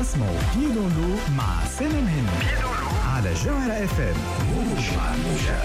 اسمعوا بيدون لو مع سلام هني على جوهرة اف ام. موج مع الموجة.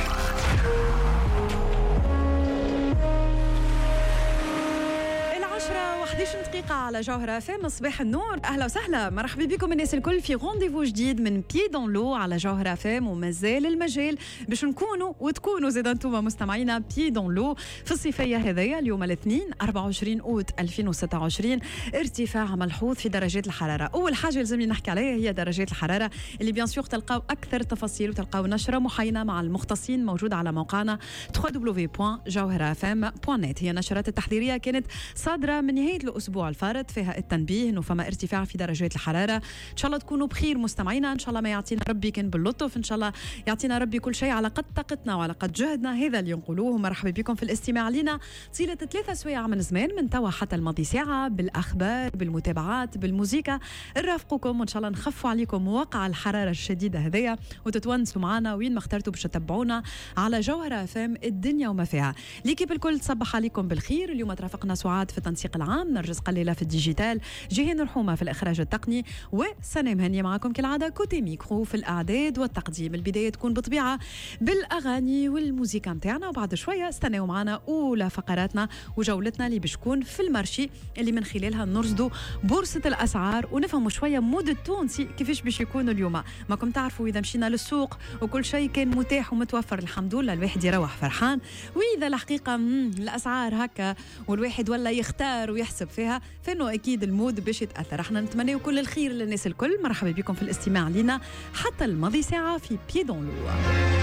11 دقيقة على جوهرة فم صباح النور. أهلا وسهلا، مرحبا بكم الناس الكل في رونديفو جديد من بي دون لو على جوهرة فم. ومازال المجال باش نكونوا وتكونوا زيد انتوما مستمعينا بي دون لو في الصيفية هذيا. اليوم الاثنين 24 أوت 2026 ارتفاع ملحوظ في درجات الحرارة. أول حاجة لازمني نحكي عليها هي درجات الحرارة اللي بيان سور تلقاو أكثر تفاصيل وتلقاو نشرة محاينة مع المختصين موجودة على موقعنا www.jawharafm.net. هي نشرات التحذيرية كانت صادرة من نهاية الأسبوع الفارط، فيها التنبيه إنه فما ارتفاع في درجات الحرارة. إن شاء الله تكونوا بخير مستمعينا، إن شاء الله ما يعطينا ربي كان باللطف، إن شاء الله يعطينا ربي كل شيء على قد طاقتنا وعلى قد جهدنا. هذا اللي نقولوه. مرحبا بكم في الاستماع لنا طيلة 3 سوايع من زمان، من توا حتى الماضي ساعة، بالأخبار، بالمتابعات، بالموسيقى. نرافقكم وإن شاء الله نخفوا عليكم واقع الحرارة الشديدة هذيا، وتتونسوا معنا وين ما اخترتوا باش تتبعونا على جوهرة فم الدنيا وما فيها. ليكيب الكل تصبح عليكم بالخير. اليوم ترافقنا سعاد في التنسيق العام، نرجس قليلة في الديجيتال، جيهان رحومة في الإخراج التقني، وسنام هنية معكم كالعادة كوتي ميكرو في الإعداد والتقديم. البداية تكون بطبيعة بالأغاني والموسيقى متاعنا، وبعد شوية استناو معنا أولى فقراتنا وجولتنا اللي بتكون في المارشي اللي من خلالها نرصدوا بورصة الأسعار ونفهموا شوية مود التونسي كيفاش باش يكون اليوم. ماكم تعرفوا إذا مشينا للسوق وكل شيء كان متاح ومتوفر الحمد لله الواحد يروح فرحان، وإذا الحقيقة الأسعار هكا والواحد ولا يختار ويحسب فيها، فإنه أكيد المود باش يتأثر. احنا نتمنى كل الخير للناس الكل. مرحبا بكم في الاستماع لنا حتى الماضي ساعة في بي دون لو.